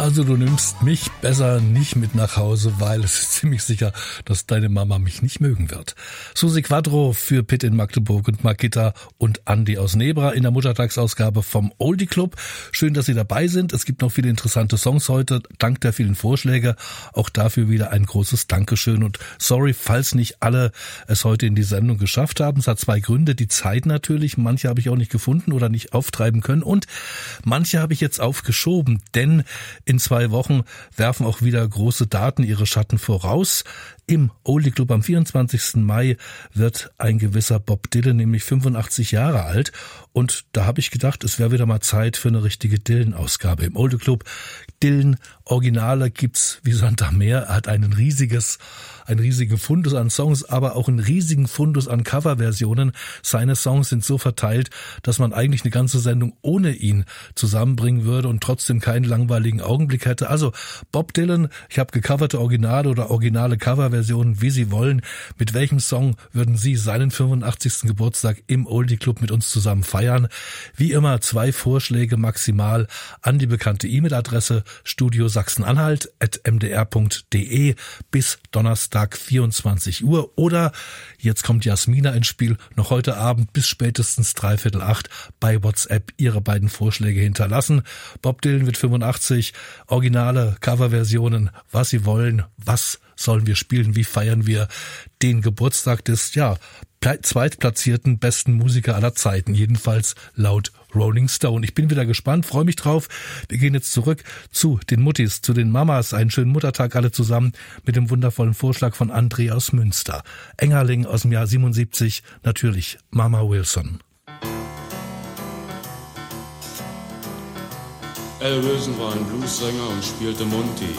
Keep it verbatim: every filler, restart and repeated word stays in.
Also du nimmst mich besser nicht mit nach Hause, weil es ist ziemlich sicher, dass deine Mama mich nicht mögen wird. Susi Quadro für Pitt in Magdeburg und Margitta und Andi aus Nebra in der Muttertagsausgabe vom Oldie Club. Schön, dass Sie dabei sind. Es gibt noch viele interessante Songs heute, dank der vielen Vorschläge. Auch dafür wieder ein großes Dankeschön und sorry, falls nicht alle es heute in die Sendung geschafft haben. Es hat zwei Gründe. Die Zeit natürlich. Manche habe ich auch nicht gefunden oder nicht auftreiben können und manche habe ich jetzt aufgeschoben, denn in zwei Wochen werfen auch wieder große Daten ihre Schatten voraus. Im Oldie Club am vierundzwanzigsten Mai wird ein gewisser Bob Dylan nämlich fünfundachtzig Jahre alt. Und da habe ich gedacht, es wäre wieder mal Zeit für eine richtige Dylan-Ausgabe im Oldie Club. Dylan Originale gibt's wie Sand am Meer. Er hat ein riesiges, einen riesigen Fundus an Songs, aber auch einen riesigen Fundus an Coverversionen. Seine Songs sind so verteilt, dass man eigentlich eine ganze Sendung ohne ihn zusammenbringen würde und trotzdem keinen langweiligen Augenblick hätte. Also Bob Dylan, ich habe gecoverte Originale oder originale Coverversionen, wie Sie wollen. Mit welchem Song würden Sie seinen fünfundachtzigsten Geburtstag im Oldie Club mit uns zusammen feiern? Wie immer zwei Vorschläge maximal an die bekannte E-Mail-Adresse studio sachsen-anhalt at m d r punkt d e bis Donnerstag vierundzwanzig Uhr oder jetzt kommt Jasmina ins Spiel, noch heute Abend bis spätestens dreiviertel acht bei WhatsApp Ihre beiden Vorschläge hinterlassen. Bob Dylan wird fünfundachtzig, originale Coverversionen, was Sie wollen, was sollen wir spielen, wie feiern wir den Geburtstag des, ja, zweitplatzierten besten Musiker aller Zeiten, jedenfalls laut Rolling Stone. Ich bin wieder gespannt, freue mich drauf. Wir gehen jetzt zurück zu den Muttis, zu den Mamas. Einen schönen Muttertag alle zusammen mit dem wundervollen Vorschlag von André aus Münster. Engerling aus dem Jahr siebenundsiebzig, natürlich Mama Wilson. Al Wilson war ein Bluessänger und spielte Monty.